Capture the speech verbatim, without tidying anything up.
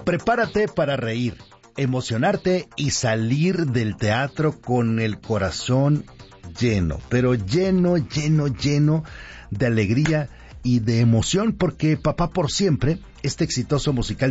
Prepárate para reír, emocionarte y salir del teatro con el corazón lleno, pero lleno, lleno, lleno de alegría y de emoción, porque Papá por Siempre, este exitoso musical